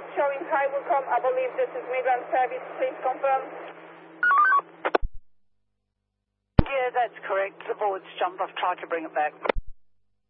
board showing high will come. I believe this is Midland service. Please confirm. Yeah, that's correct. The board's jumped. I've tried to bring it back.